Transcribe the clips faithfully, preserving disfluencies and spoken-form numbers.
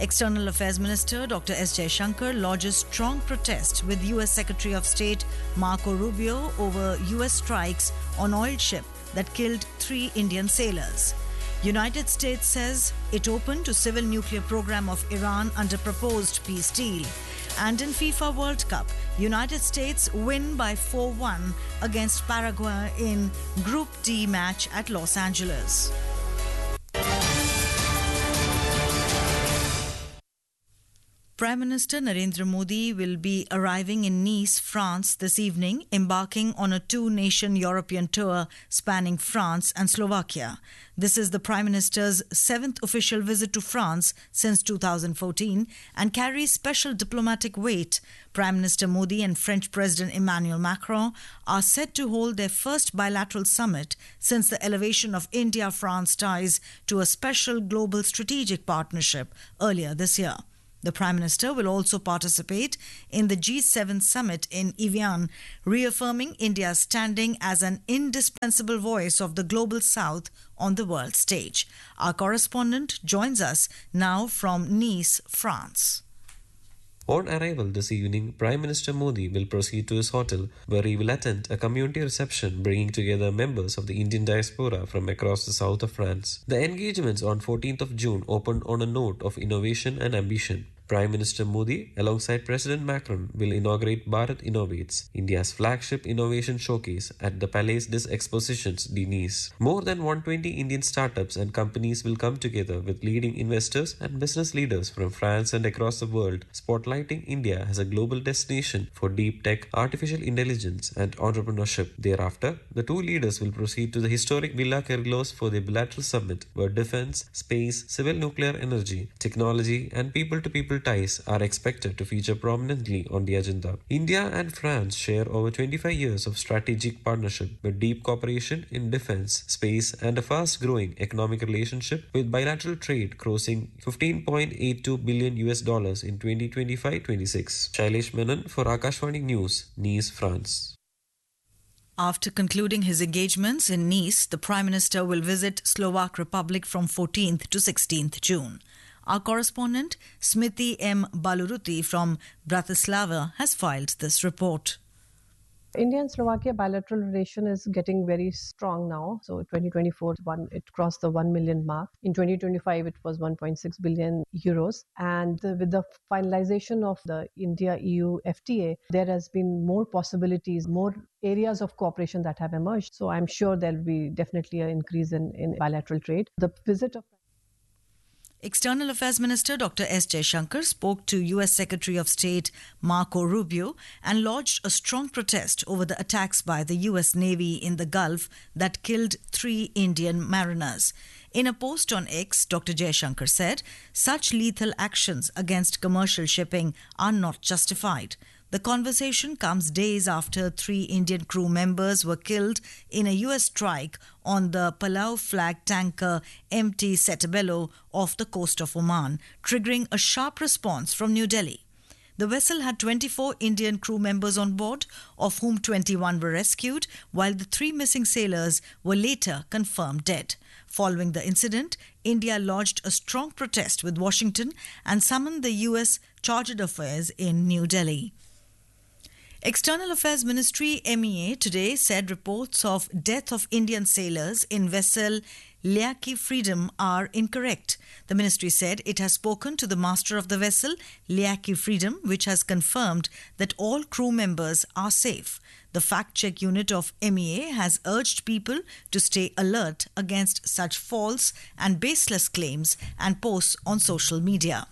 External Affairs Minister Doctor S. Jaishankar lodges strong protest with U S Secretary of State Marco Rubio over U S strikes on oil ship that killed three Indian sailors. United States says it opened to civil nuclear program of Iran under proposed peace deal. And in FIFA World Cup, United States win by four one against Paraguay in Group D match at Los Angeles. Prime Minister Narendra Modi will be arriving in Nice, France this evening, embarking on a two-nation European tour spanning France and Slovakia. This is the Prime Minister's seventh official visit to France since two thousand fourteen and carries special diplomatic weight. Prime Minister Modi and French President Emmanuel Macron are set to hold their first bilateral summit since the elevation of India-France ties to a special global strategic partnership earlier this year. The Prime Minister will also participate in the G seven summit in Evian, reaffirming India's standing as an indispensable voice of the global south on the world stage. Our correspondent joins us now from Nice, France. On arrival this evening, Prime Minister Modi will proceed to his hotel, where he will attend a community reception bringing together members of the Indian diaspora from across the south of France. The engagements on fourteenth of June opened on a note of innovation and ambition. Prime Minister Modi, alongside President Macron, will inaugurate Bharat Innovates, India's flagship innovation showcase at the Palais des Expositions de Nice. More than one hundred twenty Indian startups and companies will come together with leading investors and business leaders from France and across the world, spotlighting India as a global destination for deep tech, artificial intelligence, and entrepreneurship. Thereafter, the two leaders will proceed to the historic Villa Kerglos for their bilateral summit, where defense, space, civil nuclear energy, technology, and people-to-people ties are expected to feature prominently on the agenda. India and France share over twenty-five years of strategic partnership with deep cooperation in defense, space, and a fast-growing economic relationship with bilateral trade crossing fifteen point eight two billion U S dollars in twenty twenty-five twenty-six. Shailesh Menon for Akashvani News, Nice, France. After concluding his engagements in Nice, the Prime Minister will visit Slovak Republic from fourteenth to sixteenth June. Our correspondent, Smriti M. Baluruti from Bratislava, has filed this report. India and Slovakia bilateral relation is getting very strong now. So twenty twenty-four, one, it crossed the one million mark. In twenty twenty-five, it was one point six billion euros. And with the finalization of the India-E U F T A, there has been more possibilities, more areas of cooperation that have emerged. So I'm sure there will be definitely an increase in, in bilateral trade. The visit of External Affairs Minister Doctor S. Jaishankar spoke to U S Secretary of State Marco Rubio and lodged a strong protest over the attacks by the U S Navy in the Gulf that killed three Indian mariners. In a post on X, Doctor Jaishankar said, such lethal actions against commercial shipping are not justified. The conversation comes days after three Indian crew members were killed in a U S strike on the Palau flag tanker M T Setabelo off the coast of Oman, triggering a sharp response from New Delhi. The vessel had twenty-four Indian crew members on board, of whom twenty-one were rescued, while the three missing sailors were later confirmed dead. Following the incident, India lodged a strong protest with Washington and summoned the U S Chargé d'Affaires in New Delhi. External Affairs Ministry M E A today said reports of death of Indian sailors in vessel Liaki Freedom are incorrect. The ministry said it has spoken to the master of the vessel, Liaki Freedom, which has confirmed that all crew members are safe. The fact-check unit of M E A has urged people to stay alert against such false and baseless claims and posts on social media.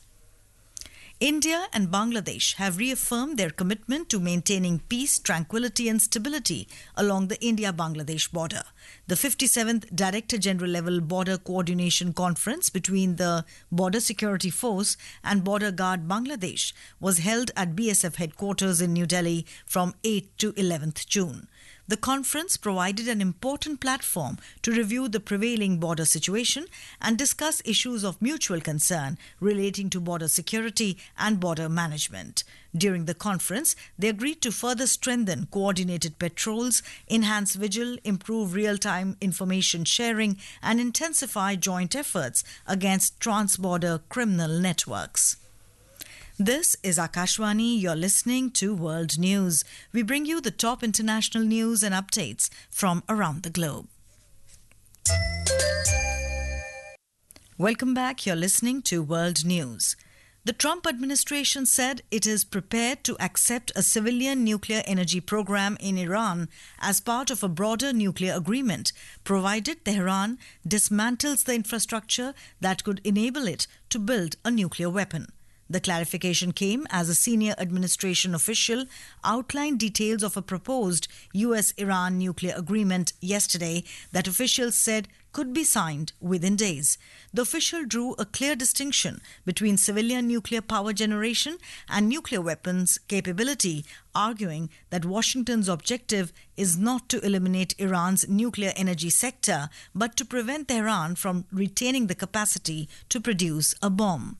India and Bangladesh have reaffirmed their commitment to maintaining peace, tranquility and stability along the India-Bangladesh border. The fifty-seventh Director General level Border Coordination Conference between the Border Security Force and Border Guard Bangladesh was held at B S F headquarters in New Delhi from eighth to eleventh June. The conference provided an important platform to review the prevailing border situation and discuss issues of mutual concern relating to border security and border management. During the conference, they agreed to further strengthen coordinated patrols, enhance vigil, improve real-time information sharing, and intensify joint efforts against trans-border criminal networks. This is Akashvani. You're listening to World News. We bring you the top international news and updates from around the globe. Welcome back. You're listening to World News. The Trump administration said it is prepared to accept a civilian nuclear energy program in Iran as part of a broader nuclear agreement, provided Tehran dismantles the infrastructure that could enable it to build a nuclear weapon. The clarification came as a senior administration official outlined details of a proposed U S Iran nuclear agreement yesterday that officials said could be signed within days. The official drew a clear distinction between civilian nuclear power generation and nuclear weapons capability, arguing that Washington's objective is not to eliminate Iran's nuclear energy sector, but to prevent Tehran from retaining the capacity to produce a bomb.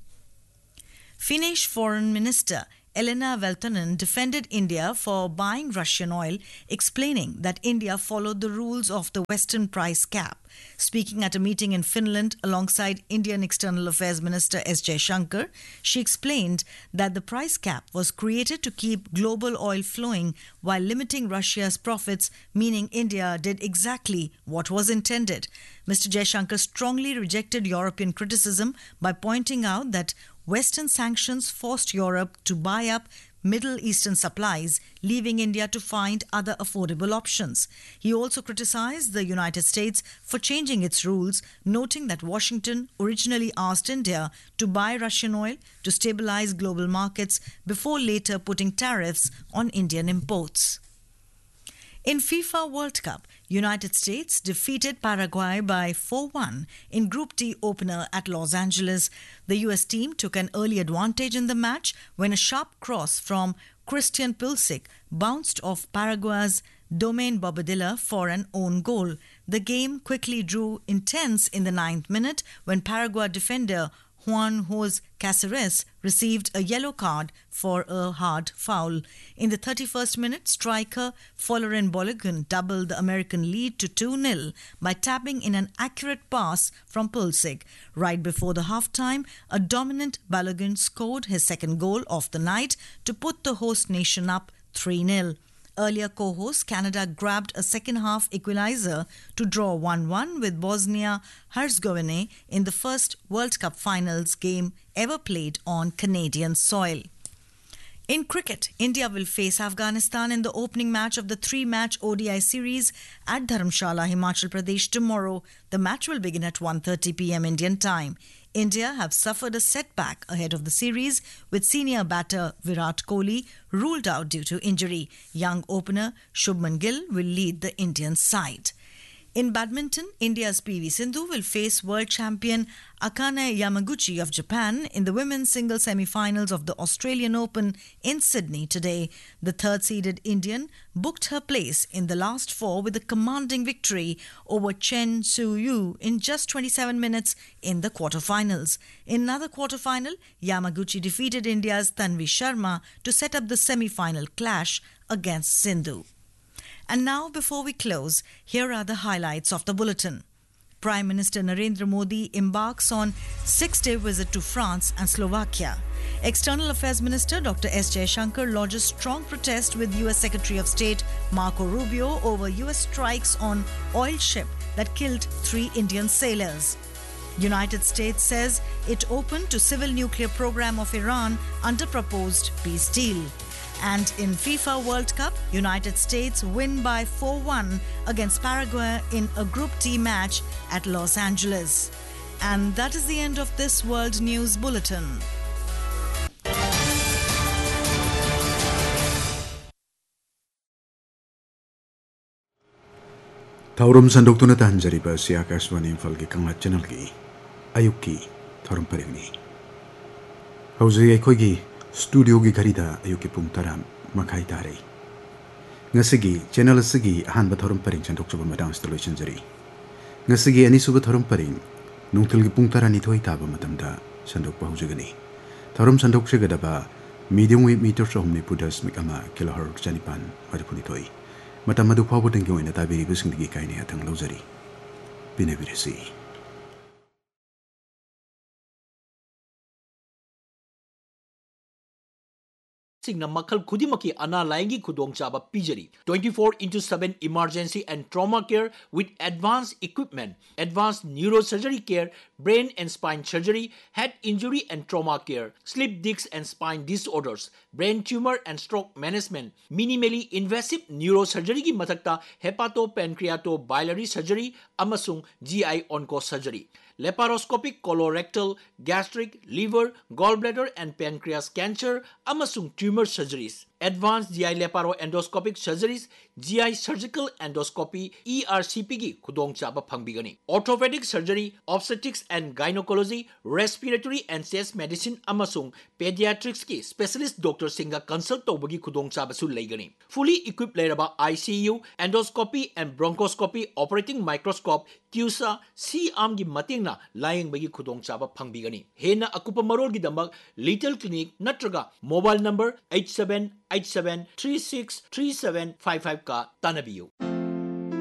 Finnish Foreign Minister Elena Valtonen defended India for buying Russian oil, explaining that India followed the rules of the Western price cap. Speaking at a meeting in Finland alongside Indian External Affairs Minister S. Jaishankar, she explained that the price cap was created to keep global oil flowing while limiting Russia's profits, meaning India did exactly what was intended. Mister Jaishankar strongly rejected European criticism by pointing out that Western sanctions forced Europe to buy up Middle Eastern supplies, leaving India to find other affordable options. He also criticized the United States for changing its rules, noting that Washington originally asked India to buy Russian oil to stabilize global markets before later putting tariffs on Indian imports. In FIFA World Cup, United States defeated Paraguay by four one in Group D opener at Los Angeles. The U S team took an early advantage in the match when a sharp cross from Christian Pulisic bounced off Paraguay's Domain Bobadilla for an own goal. The game quickly drew intense in the ninth minute when Paraguay defender Juan Jose Cáceres received a yellow card for a hard foul. In the thirty-first minute, striker Folarin Balogun doubled the American lead to two nil by tapping in an accurate pass from Pulisic. Right before the halftime, a dominant Balogun scored his second goal of the night to put the host nation up three nil. Earlier co-host Canada grabbed a second-half equalizer to draw one one with Bosnia-Herzegovina in the first World Cup Finals game ever played on Canadian soil. In cricket, India will face Afghanistan in the opening match of the three-match O D I series at Dharamshala, Himachal Pradesh tomorrow. The match will begin at one thirty p.m. Indian time. India have suffered a setback ahead of the series, with senior batter Virat Kohli ruled out due to injury. Young opener Shubman Gill will lead the Indian side. In badminton, India's P V Sindhu will face world champion Akane Yamaguchi of Japan in the women's single semi-finals of the Australian Open in Sydney today. The third-seeded Indian booked her place in the last four with a commanding victory over Chen Su-yu in just twenty-seven minutes in the quarterfinals. In another quarterfinal, Yamaguchi defeated India's Tanvi Sharma to set up the semi-final clash against Sindhu. And now, before we close, here are the highlights of the bulletin. Prime Minister Narendra Modi embarks on six-day visit to France and Slovakia. External Affairs Minister Doctor S. Jaishankar lodges strong protest with U S Secretary of State Marco Rubio over U S strikes on oil ship that killed three Indian sailors. United States says it opened to civil nuclear program of Iran under proposed peace deal. And in FIFA World Cup, United States win by four one against Paraguay in a Group D match at Los Angeles. And that is the end of this World News Bulletin. Thaurum sandoktu na tanjari ba si Akashvani Imphal ki Kanglat channel ki ayuk ki thaurum paringni. Hauzi akhoi gi studio gi garida ayuk ki pung taram makai tare. ngasi channel asigi ahanba thorum paring chandokchaba matang sta loichanjari ngasi anisuba thorum paring nungthil gi pung tarani thoi taba matamda sandokpa hujagani thorum sandokchegadaba medium wave meter somni pudas mikama kilohertz janipan maripuni thoi matam madu phabu tengki oina tabiri bisingdi kaini athang lojari bine biresi Singna makal khudimaki ana laingi khudongchaba pijari twenty-four into seven emergency and trauma care with advanced equipment, advanced neurosurgery care, brain and spine surgery, head injury and trauma care, sleep disc and spine disorders, brain tumor and stroke management, minimally invasive neurosurgery ki mathakta hepatopancreatobiliary surgery amasung G I onco surgery, laparoscopic colorectal, gastric, liver, gallbladder and pancreas cancer amasung tumor surgeries, advanced G I laparoendoscopic surgeries, G I surgical endoscopy E R C P gi khudong chaba phangbigani, orthopedic surgery, obstetrics and gynecology, respiratory and chest medicine amasung pediatrics ki specialist doctor singa consult tawbagi khudong chaba su leigani, fully equipped leraba I C U, endoscopy and bronchoscopy, operating microscope, TUSA, C-arm gi matingna laying bagi khudong chaba phangbigani. Hena akupa marol gi dambak Little Clinic natraga mobile number eight seven eight seven three six three seven five five ka tanabiyo.